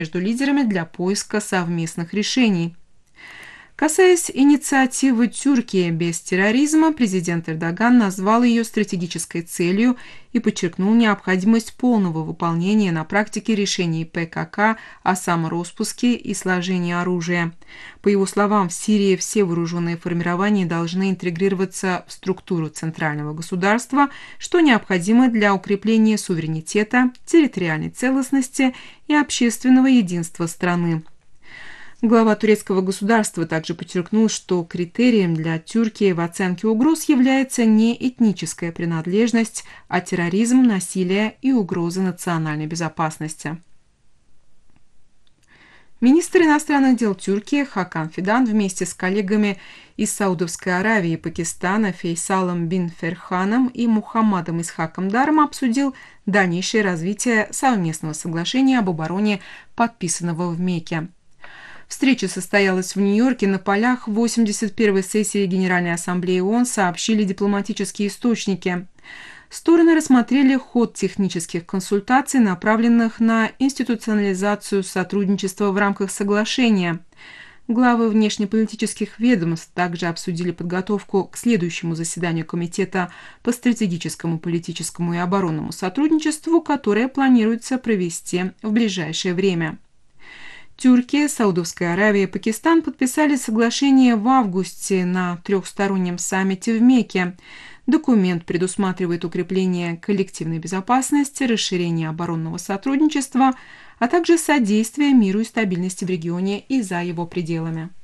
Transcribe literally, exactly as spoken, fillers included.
между лидерами для поиска совместных решений. Касаясь инициативы Тюркии без терроризма, президент Эрдоган назвал ее стратегической целью и подчеркнул необходимость полного выполнения на практике решений ПКК о самороспуске и сложении оружия. По его словам, в Сирии все вооруженные формирования должны интегрироваться в структуру центрального государства, что необходимо для укрепления суверенитета, территориальной целостности и общественного единства страны. Глава турецкого государства также подчеркнул, что критерием для Тюркии в оценке угроз является не этническая принадлежность, а терроризм, насилие и угрозы национальной безопасности. Министр иностранных дел Тюркии Хакан Фидан вместе с коллегами из Саудовской Аравии и Пакистана Фейсалом бин Ферханом и Мухаммадом Исхаком Даром обсудил дальнейшее развитие совместного соглашения об обороне, подписанного в Мекке. Встреча состоялась в Нью-Йорке на полях восемьдесят первой сессии Генеральной Ассамблеи ООН, сообщили дипломатические источники. Стороны рассмотрели ход технических консультаций, направленных на институционализацию сотрудничества в рамках соглашения. Главы внешнеполитических ведомств также обсудили подготовку к следующему заседанию Комитета по стратегическому, политическому и оборонному сотрудничеству, которое планируется провести в ближайшее время. Тюркия, Саудовская Аравия и Пакистан подписали соглашение в августе на трехстороннем саммите в Мекке. Документ предусматривает укрепление коллективной безопасности, расширение оборонного сотрудничества, а также содействие миру и стабильности в регионе и за его пределами.